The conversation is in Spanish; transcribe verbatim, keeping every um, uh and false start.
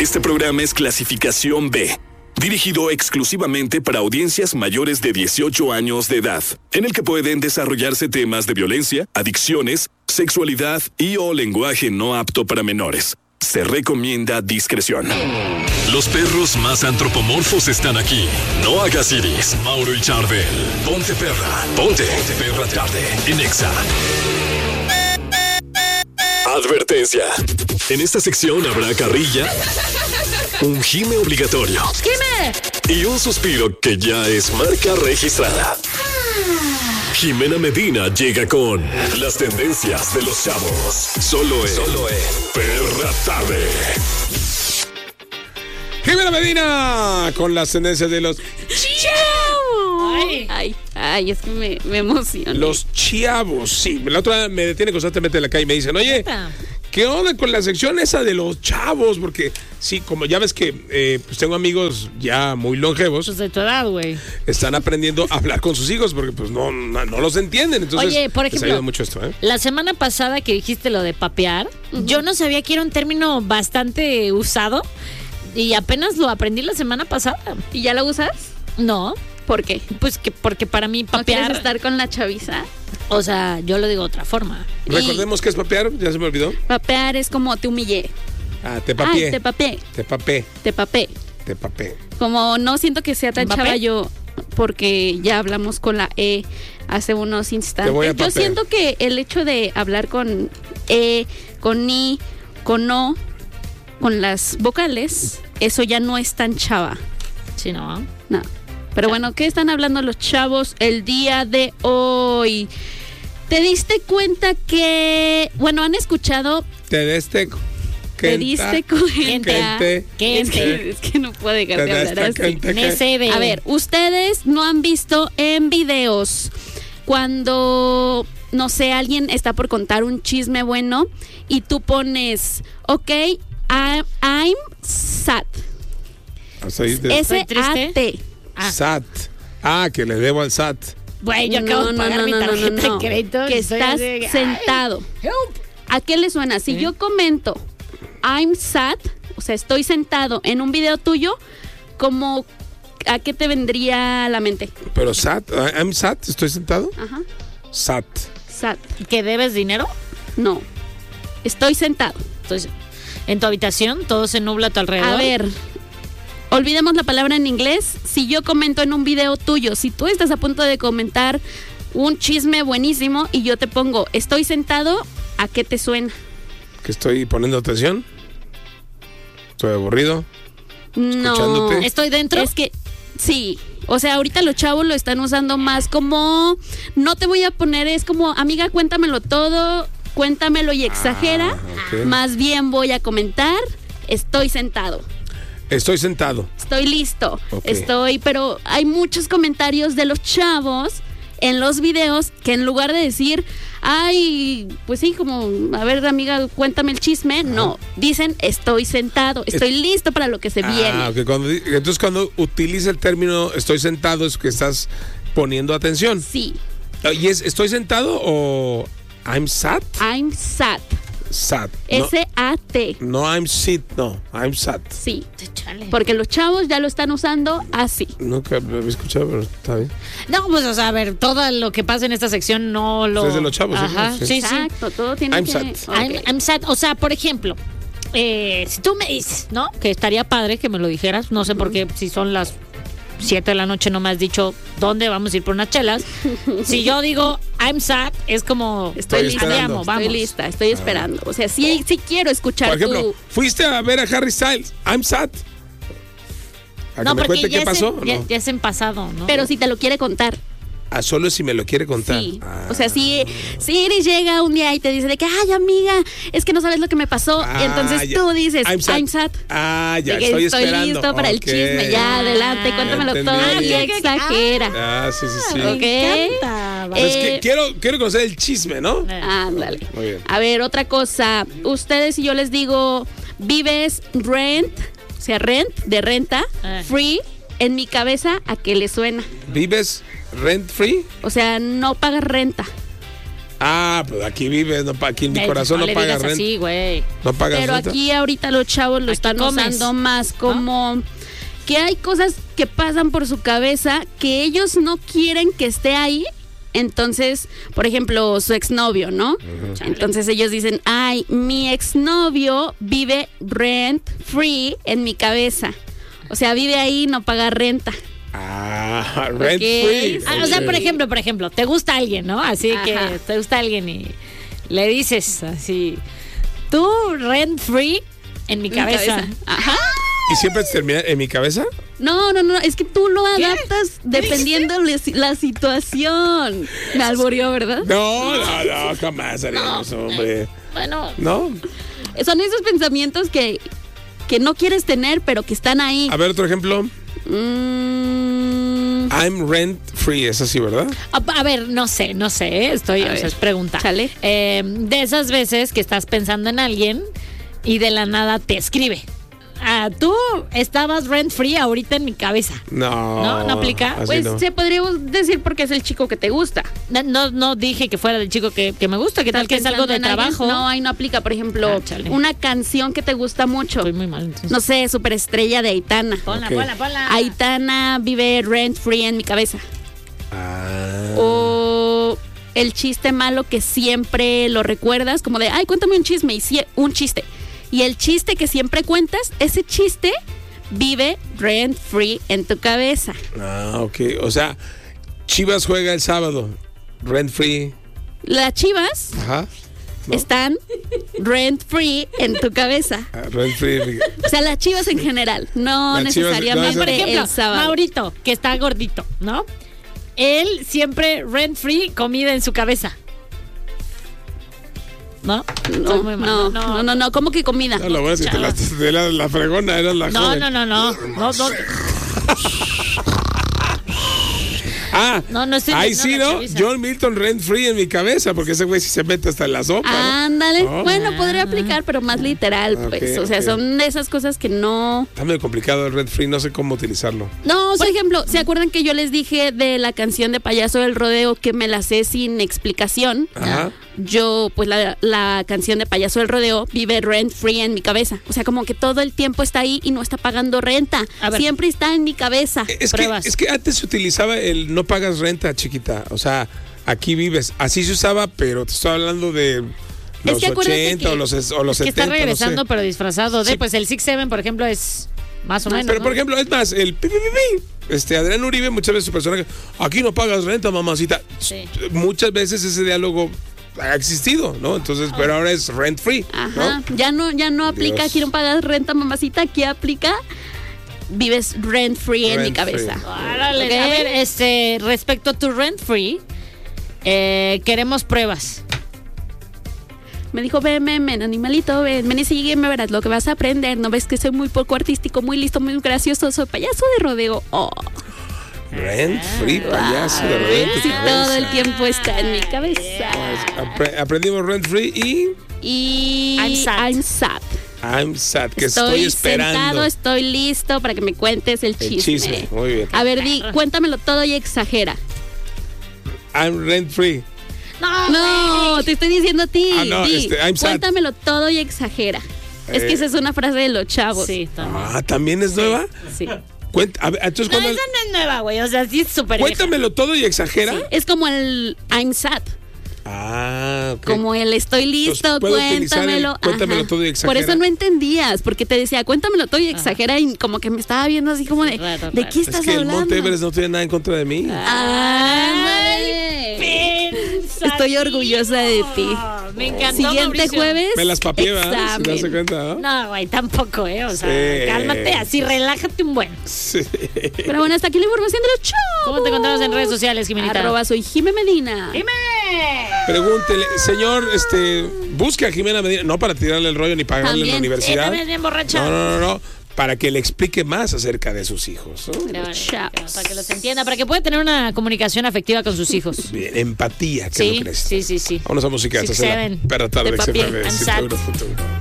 Este programa es clasificación B, dirigido exclusivamente para audiencias mayores de dieciocho años de edad, en el que pueden desarrollarse temas de violencia, adicciones, sexualidad y o lenguaje no apto para menores. Se recomienda discreción. Los perros más antropomorfos están aquí. No hagas iris. Mauro y Charbel. Ponte perra. Ponte. Ponte perra tarde. En Exa. Advertencia. En esta sección habrá carrilla, un gime obligatorio. ¡Gime! Y un suspiro que ya es marca registrada. Jimena Medina llega con las tendencias de los chavos. Solo en, Solo en Perra Tarde. Jimena Medina con las tendencias de los chavos. Ay, ay, ay, es que me, me emociona. Los chavos, sí. La otra me detiene constantemente en la calle y me dicen, oye, ¿qué onda con la sección esa de los chavos? Porque sí, como ya ves que eh, pues tengo amigos ya muy longevos. Pues de tu edad, güey. Están aprendiendo a hablar con sus hijos porque pues no, no, no los entienden. Entonces, oye, por ejemplo, les ayuda mucho esto, ¿eh? La semana pasada que dijiste lo de papear, uh-huh. yo no sabía que era un término bastante usado y apenas lo aprendí la semana pasada. ¿Y ya lo usas? No. ¿Por qué? Pues que porque para mí papear... ¿No quieres estar con la chaviza? O sea, yo lo digo de otra forma. Recordemos y... qué es papear, ya se me olvidó. Papear es como te humillé. Ah, te papeé. Ay, te papé. Te papé. Te papé. Te papé. Como no siento que sea tan chava yo, porque ya hablamos con la E hace unos instantes. Te voy a yo siento que el hecho de hablar con E, con I, con O, con las vocales, eso ya no es tan chava. Sí, ¿no? No. Pero bueno, ¿qué están hablando los chavos el día de hoy? ¿Te diste cuenta que, bueno, han escuchado? Te diste ¿Te diste cuenta? ¿Qué es, que, es que no puedo dejar de hablar así. Que... A ver, ustedes no han visto en videos cuando, no sé, alguien está por contar un chisme bueno y tú pones, ok, I'm, I'm sad. S A T. Ah. S A T. Ah, que le debo al S A T. Güey, yo acabo no, de pagar no, mi no, tarjeta no, no, no. de crédito. Que estás de... sentado. Help. ¿A qué le suena? Si ¿Eh? yo comento I'm sad, o sea, estoy sentado en un video tuyo, como ¿a qué te vendría a la mente? Pero sad, I'm sad, estoy sentado. Ajá. Sad. Sad. ¿Que debes dinero? No. Estoy sentado. Entonces, en tu habitación todo se nubla a tu alrededor. A ver, olvidemos la palabra en inglés. Si yo comento en un video tuyo, si tú estás a punto de comentar un chisme buenísimo y yo te pongo, estoy sentado, ¿a qué te suena? ¿Que estoy poniendo atención? ¿Estoy aburrido? No. ¿Estoy dentro? Es que, sí. O sea, ahorita los chavos lo están usando más como, no te voy a poner, es como, amiga, cuéntamelo todo, cuéntamelo y exagera. Ah, okay. Más bien voy a comentar, estoy sentado. Estoy sentado. Estoy listo. Okay. Estoy, pero hay muchos comentarios de los chavos en los videos que en lugar de decir, ay, pues sí, como, a ver, amiga, cuéntame el chisme, ajá, no, dicen, estoy sentado, estoy es... listo para lo que se ah, viene. Okay. Cuando, entonces, cuando utiliza el término estoy sentado, es que estás poniendo atención. Sí. ¿Y es estoy sentado o I'm sat? I'm sat. Sat. S A T. No, no I'm sit, no, I'm sat. Sí, porque los chavos ya lo están usando así. Nunca lo había escuchado, pero está bien. No, pues, o sea, a ver, todo lo que pasa en esta sección no lo... Es de los chavos. Ajá, sí, sí, sí. Exacto, todo tiene I'm que... Sat. Okay. I'm, I'm sat. O sea, por ejemplo, eh, si tú me dices, ¿no? Que estaría padre que me lo dijeras, no sé uh-huh. por qué, si son las siete de la noche no me has dicho dónde vamos a ir por unas chelas. Si yo digo I'm sad, es como estoy lista, vamos. estoy lista, estoy esperando. O sea, sí, sí quiero escuchar. Por ejemplo, tu... fuiste a ver a Harry Styles, I'm sad. ¿A no, que me cuente qué pasó? En, ya, no? ya es en pasado, ¿no? Pero si te lo quiere contar. Ah, solo si me lo quiere contar. Sí. Ah. O sea, si, si Iris llega un día y te dice de que, ay, amiga, es que no sabes lo que me pasó. Ah, y entonces ya. tú dices, I'm sad. I'm sad. Ah, ya, de que estoy, estoy esperando. listo para okay. el chisme. Ya, adelante, cuéntamelo todo y exagera. Ah, sí, sí, sí. Ok. Me encanta. Eh, es que quiero, quiero conocer el chisme, ¿no? Ándale. Muy bien. A ver, otra cosa. Ustedes, si yo les digo, vives rent, o sea, rent, de renta, ah. free, en mi cabeza, ¿a qué le suena? ¿Vives rent free? O sea, no pagas renta. Ah, pues aquí vives, no, pa- aquí en mi Ey, corazón no, le pagas digas renta. así, güey. No pagas Pero renta. aquí ahorita los chavos lo Aquí están comes, usando más como que hay cosas que pasan por su cabeza que ellos no quieren que esté ahí. Entonces, por ejemplo, su exnovio, ¿no? Entonces ellos dicen, ay, mi exnovio vive rent free en mi cabeza. O sea, vive ahí, no paga renta. Ah, rent Ok. free. Ah, o sea, Ok. por ejemplo, por ejemplo, te gusta alguien, ¿no? Así Ajá. que te gusta alguien y le dices así, tú rent free en mi En mi cabeza. cabeza. Ajá. ¿Y siempre te termina en mi cabeza? No, no, no, es que tú lo adaptas dependiendo de la situación. Me alboreó, ¿verdad? No, no, no, jamás haríamos, hombre. Bueno, No. Son esos pensamientos que, que no quieres tener, pero que están ahí. A ver, otro ejemplo. Mm, I'm rent free, es así, ¿verdad? a, a ver, no sé, no sé, ¿eh? estoy, A o sea, ver, es pregunta. chale. Eh, de esas veces que estás pensando en alguien y de la nada te escribe. Ah, tú estabas rent free ahorita en mi cabeza. No. No, no aplica. así pues no. se podría decir porque es el chico que te gusta. No, no, no dije que fuera del chico que, que me gusta, ¿qué tal que es algo de Pensando en alguien, trabajo? No, ahí no aplica. Por ejemplo, Ah, chale. una canción que te gusta mucho. Estoy muy mal entonces. No sé, Superestrella de Aitana. Ponla, Ok. ponla, ponla. Aitana vive rent free en mi cabeza. Ah. O el chiste malo que siempre lo recuerdas, como de, ay, cuéntame un chisme, y sí, un chiste. Y el chiste que siempre cuentas, ese chiste vive rent free en tu cabeza. Ah, ok. O sea, Chivas juega el sábado. Rent free. Las chivas Ajá. ¿No? están rent free en tu cabeza. Ah, rent free. O sea, las chivas en general, no Las chivas- necesariamente no, Por ejemplo, el sábado. Maurito, que está gordito, ¿no? Él siempre rent free comida en su cabeza. ¿No? No, Soy muy no, mala. no, no, no, ¿cómo que comida? No, lo bueno es que te la, te la, la fregona, eras la No, joven. no, no, no. No, no. Ah, No, no estoy ahí entendiendo sí, la ¿no? chaviza. John Milton rent free en mi cabeza, porque ese güey sí se mete hasta en la sopa, ¿no? Ándale. Oh. Bueno, podría aplicar, pero más literal, Ok, pues. O sea, ok. son de esas cosas que no. Está medio complicado el rent free, no sé cómo utilizarlo. No, por ejemplo, ¿se acuerdan que yo les dije de la canción de Payaso del Rodeo que me la sé sin explicación? Ajá. Yo, pues la, la canción de Payaso del Rodeo vive rent free en mi cabeza. O sea, como que todo el tiempo está ahí y no está pagando renta. A ver. Siempre está en mi cabeza. Es que, Pruebas. es que antes se utilizaba el no pagas renta, chiquita. O sea, aquí vives. Así se usaba, pero te estoy hablando de los que acuérdate ochenta que- o los, o los Que setenta. está regresando, no sé. pero disfrazado de, Sí. pues el six seven, por ejemplo, es más o menos. Pero, ¿no? por ejemplo, es más, el pi, pi, pi, pi, este Adrián Uribe, muchas veces su personaje, aquí no pagas renta, mamacita. Sí. Muchas veces ese diálogo ha existido, ¿no? Entonces, pero ahora es rent free, Ajá. ¿no? Ya no, ya no aplica, Dios. aquí no pagas renta, mamacita. Aquí aplica, vives rent free en mi Rent cabeza. free. Órale, Ok. a ver, este, respecto a tu rent free, eh, queremos pruebas. Me dijo, ven, ven, ven, animalito, ven, ven y sígueme, verás lo que vas a aprender. ¿No ves que soy muy poco artístico, muy listo, muy gracioso? Soy payaso de rodeo. Oh, Rent free, payaso de a ver rodeo en tu si cabeza. todo el tiempo está en mi cabeza. Apre- aprendimos rent free y Y I'm sad. I'm sad. I'm sad, que Estoy, estoy, esperando. sentado, estoy listo para que me cuentes el El chisme. chisme, muy bien. A ver, di, cuéntamelo todo y exagera. I'm rent free. No, No, te estoy diciendo a ti. Ah, no, Di, este, I'm sad. cuéntamelo todo y exagera. Es que Eh. esa es una frase de los chavos. Sí, también. Ah, ¿también es nueva? Sí. Cuenta, a ver, entonces, No, cuando- esa no es nueva, güey. O sea, sí es súper vieja. cuéntamelo todo y exagera. Es como el I'm sad. Ah, ok. Como el estoy listo, Entonces, ¿puedo utilizar el cuéntamelo. cuéntamelo Ajá. todo y exagera? Por eso no entendías, porque te decía, cuéntamelo todo y exagera, y como que me estaba viendo así como de, Raro, ¿de raro. qué Es estás que el hablando? Monte Everest no tiene nada en contra de mí. Ándale. Pensadito. Estoy orgullosa de ti. Me encantó, Siguiente Mauricio. jueves. Me las papié, ¿verdad? ¿Se examen. das cuenta, no? No, güey, tampoco, ¿eh? O sea, Sí. cálmate, así relájate un buen. Sí. Pero bueno, hasta aquí la información de los chavos. ¿Cómo te encontramos en redes sociales, Jimenita? Arroba soy Jime Medina. Dime. Pregúntele, señor, este, busque a Jimena Medina, no para tirarle el rollo ni pagarle en la También. universidad. Sí, también bien borracha. No, no, no, no, para que le explique más acerca de sus hijos. ¿no? Mira, vale, Chavos. para que los entienda, para que pueda tener una comunicación afectiva con sus hijos. Bien, empatía, que Sí, lo crees. sí, sí, sí. Vámonos a música, Six esta es la Seven. perra tarde De X F M papié. I'm ciento sad. uno punto uno.